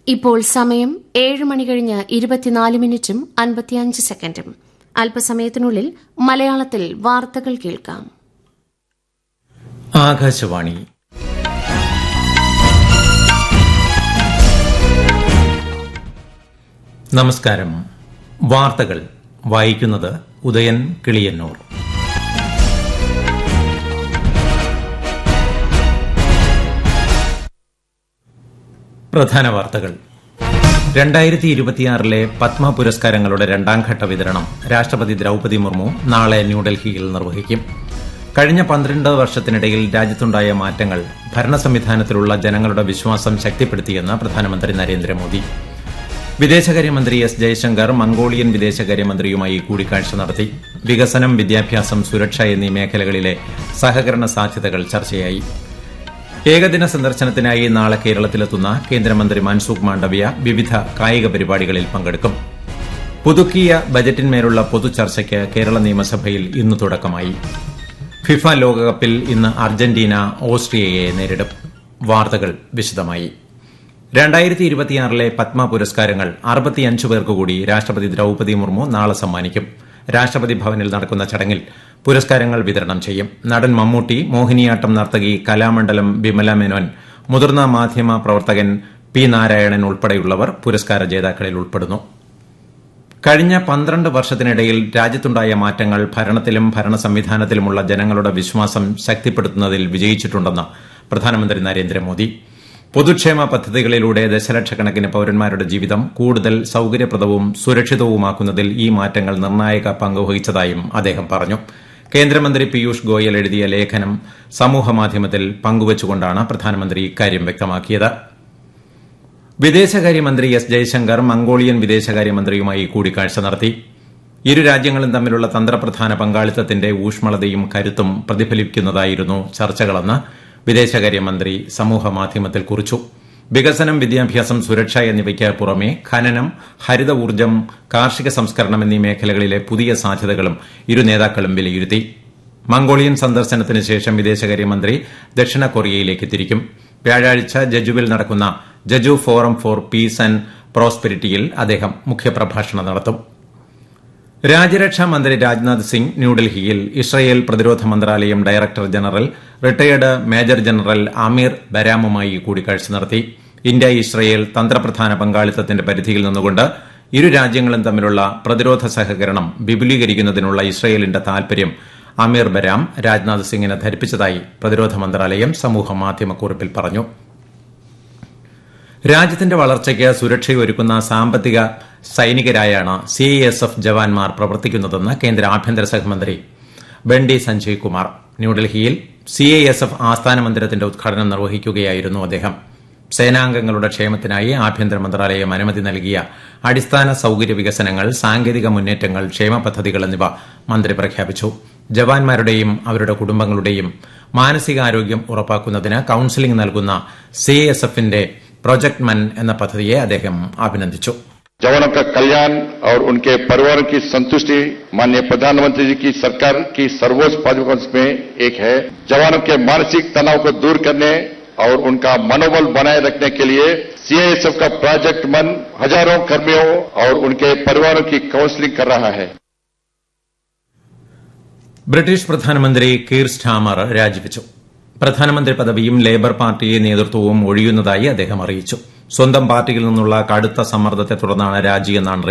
ഇപ്പോൾ സമയം 7:24:55. അല്പസമയത്തിനുള്ളിൽ മലയാളത്തിൽ വാർത്തകൾ കേൾക്കാം. ആകാശവാണി. നമസ്കാരം. വാർത്തകൾ വായിക്കുന്നത് ഉദയൻ കിളിയന്നൂർ. പ്രധാന വാർത്തകൾ. 2026 പത്മ പുരസ്കാരങ്ങളുടെ രണ്ടാംഘട്ട വിതരണം രാഷ്ട്രപതി ദ്രൌപദി മുർമു നാളെ ന്യൂഡൽഹിയിൽ നിർവഹിക്കും. കഴിഞ്ഞ 12 വർഷത്തിനിടയിൽ രാജ്യത്തുണ്ടായ മാറ്റങ്ങൾ ഭരണ സംവിധാനത്തിലുള്ള ജനങ്ങളുടെ വിശ്വാസം ശക്തിപ്പെടുത്തിയെന്ന് പ്രധാനമന്ത്രി നരേന്ദ്രമോദി. വിദേശകാര്യമന്ത്രി എസ് ജയശങ്കർ മംഗോളിയൻ വിദേശകാര്യമന്ത്രിയുമായി കൂടിക്കാഴ്ച നടത്തി. വികസനം, വിദ്യാഭ്യാസം, സുരക്ഷ എന്നീ മേഖലകളിലെ സഹകരണ സാധ്യതകൾ ചർച്ചയായി. ഏകദിന സന്ദർശനത്തിനായി നാളെ കേരളത്തിലെത്തുന്ന കേന്ദ്രമന്ത്രി മൻസുഖ് മാണ്ഡവ്യ വിവിധ കായിക പരിപാടികളിൽ പങ്കെടുക്കും. പുതുക്കിയ ബജറ്റിന്മേലുള്ള പൊതുചർച്ചയ്ക്ക് കേരള നിയമസഭയിൽ ഇന്ന് തുടക്കമായി. ഫിഫ ലോകകപ്പിൽ ഇന്ന് അർജന്റീന ഓസ്ട്രിയയെ നേരിടും. വാർത്തകൾ വിശദമായി. 2026 പത്മ പുരസ്കാരങ്ങൾ 65 പേർക്ക് കൂടി രാഷ്ട്രപതി ദ്രൌപദി മുർമു നാളെ സമ്മാനിക്കും. രാഷ്ട്രപതി ഭവനിൽ നടക്കുന്ന ചടങ്ങിൽ പുരസ്കാരങ്ങൾ വിതരണം ചെയ്യും. നടൻ മമ്മൂട്ടി, മോഹിനിയാട്ടം നർത്തകി കലാമണ്ഡലം ബിമല മേനോൻ, മുതിർന്ന മാധ്യമ പ്രവർത്തകൻ പി നാരായണൻ ഉൾപ്പെടെയുള്ളവർ പുരസ്കാര ജേതാക്കളിൽ ഉൾപ്പെടുന്നു. കഴിഞ്ഞ 12 വർഷത്തിനിടയിൽ രാജ്യത്തുണ്ടായ മാറ്റങ്ങൾ ഭരണത്തിലും ഭരണ സംവിധാനത്തിലുമുള്ള ജനങ്ങളുടെ വിശ്വാസം ശക്തിപ്പെടുത്തുന്നതിൽ വിജയിച്ചിട്ടുണ്ടെന്ന് പ്രധാനമന്ത്രി നരേന്ദ്രമോദി. പൊതുക്ഷേമ പദ്ധതികളിലൂടെ ദശലക്ഷക്കണക്കിന് പൌരന്മാരുടെ ജീവിതം കൂടുതൽ സൌകര്യപ്രദവും സുരക്ഷിതവുമാക്കുന്നതിൽ ഈ മാറ്റങ്ങൾ നിർണായക പങ്കുവഹിച്ചതായും അദ്ദേഹം പറഞ്ഞു. കേന്ദ്രമന്ത്രി പീയൂഷ് ഗോയൽ എഴുതിയ ലേഖനം സമൂഹമാധ്യമത്തിൽ പങ്കുവച്ചുകൊണ്ടാണ് പ്രധാനമന്ത്രി ഇക്കാര്യം വ്യക്തമാക്കിയത്. വിദേശകാര്യമന്ത്രി എസ് ജയശങ്കർ മംഗോളിയൻ വിദേശകാര്യമന്ത്രിയുമായി കൂടിക്കാഴ്ച നടത്തി. ഇരു രാജ്യങ്ങളും തമ്മിലുള്ള തന്ത്രപ്രധാന പങ്കാളിത്തത്തിന്റെ ഊഷ്മളതയും കരുത്തും പ്രതിഫലിക്കുന്നതായിരുന്നു ചർച്ചകളെന്ന് വിദേശകാര്യമന്ത്രി സമൂഹമാധ്യമത്തിൽ കുറിച്ചു. വികസനം, വിദ്യാഭ്യാസം, സുരക്ഷ എന്നിവയ്ക്ക് പുറമെ ഖനനം, ഹരിത ഊർജ്ജം, കാർഷിക സംസ്കരണം എന്നീ മേഖലകളിലെ പുതിയ സാധ്യതകളും ഇരു നേതാക്കളും വിലയിരുത്തി. മംഗോളിയൻ സന്ദർശനത്തിന് ശേഷം വിദേശകാര്യമന്ത്രി ദക്ഷിണ കൊറിയയിലേക്ക് തിരിക്കും. വ്യാഴാഴ്ച ജജുവിൽ നടക്കുന്ന ജജു ഫോറം ഫോർ പീസ് ആന്റ് പ്രോസ്പെരിറ്റിയിൽ അദ്ദേഹം മുഖ്യപ്രഭാഷണം നടത്തും. രാജ്യരക്ഷാ മന്ത്രി രാജ്നാഥ് സിംഗ് ന്യൂഡൽഹിയിൽ ഇസ്രയേൽ പ്രതിരോധ മന്ത്രാലയം director general retired major general Aamir ബരാമുമായി കൂടിക്കാഴ്ച നടത്തി. ഇന്ത്യ ഇസ്രയേൽ തന്ത്രപ്രധാന പങ്കാളിത്തത്തിന്റെ പരിധിയിൽ നിന്നുകൊണ്ട് ഇരു രാജ്യങ്ങളും തമ്മിലുള്ള പ്രതിരോധ സഹകരണം വിപുലീകരിക്കുന്നതിനുള്ള ഇസ്രയേലിന്റെ താൽപര്യം ആമീർ ബരാം രാജ്നാഥ് സിംഗിനെ ധരിപ്പിച്ചതായി പ്രതിരോധ മന്ത്രാലയം സമൂഹമാധ്യമക്കുറിപ്പിൽ പറഞ്ഞു. രാജ്യത്തിന്റെ വളർച്ചയ്ക്ക് സുരക്ഷയൊരുക്കുന്ന സാമ്പത്തിക സൈനികരായാണ് CISF ജവാന്മാർ പ്രവർത്തിക്കുന്നതെന്ന് കേന്ദ്ര ആഭ്യന്തര സഹമന്ത്രി ബണ്ടി സഞ്ജയ് കുമാർ. ന്യൂഡൽഹിയിൽ CISF ആസ്ഥാന മന്ദിരത്തിന്റെ ഉദ്ഘാടനം നിർവഹിക്കുകയായിരുന്നു അദ്ദേഹം. സേനാംഗങ്ങളുടെ ക്ഷേമത്തിനായി ആഭ്യന്തര മന്ത്രാലയം അനുമതി നൽകിയ അടിസ്ഥാന സൌകര്യ വികസനങ്ങൾ, സാങ്കേതിക മുന്നേറ്റങ്ങൾ, ക്ഷേമ പദ്ധതികൾ എന്നിവ മന്ത്രി പ്രഖ്യാപിച്ചു. ജവാന്മാരുടെയും അവരുടെ കുടുംബങ്ങളുടെയും മാനസികാരോഗ്യം ഉറപ്പാക്കുന്നതിന് കൌൺസിലിംഗ് നൽകുന്ന CISFന്റെ प्रोजेक्ट मन एന്ന പദ്ധതിയെ അദ്ദേഹം അഭിനന്ദിച്ചു. जवानों का कल्याण और उनके परिवारों की संतुष्टि माननीय प्रधानमंत्री जी की सरकार की सर्वोच्च प्राथमिकता में एक है. जवानों के मानसिक तनाव को दूर करने और उनका मनोबल बनाए रखने के लिए CISF का प्रोजेक्ट मन हजारों कर्मियों और उनके परिवारों की काउंसलिंग कर रहा है. ബ്രിട്ടീഷ് പ്രധാനമന്ത്രി കീർ സ്റ്റാമർ രാജിവെച്ചു. പ്രധാനമന്ത്രി പദവിയും ലേബർ പാർട്ടി നേതൃത്വവും ഒഴിയുന്നതായി അദ്ദേഹം അറിയിച്ചു. സ്വന്തം പാർട്ടിയിൽ നിന്നുള്ള കടുത്ത സമ്മർദ്ദത്തെ തുടർന്നാണ് രാജിയെന്നാണ്